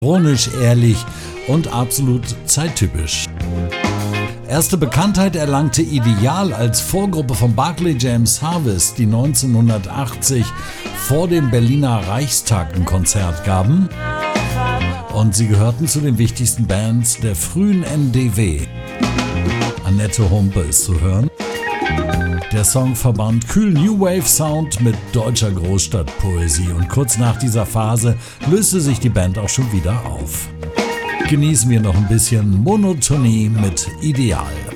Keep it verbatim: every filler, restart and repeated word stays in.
ironisch, ehrlich und absolut zeittypisch. Erste Bekanntheit erlangte Ideal als Vorgruppe von Barclay James Harvest, die neunzehnhundertachtzig vor dem Berliner Reichstag ein Konzert gaben. Und sie gehörten zu den wichtigsten Bands der frühen N D W. Annette Humpe ist zu hören. Der Song verband kühl New Wave Sound mit deutscher Großstadtpoesie und kurz nach dieser Phase löste sich die Band auch schon wieder auf. Genießen wir noch ein bisschen Monotonie mit Ideal.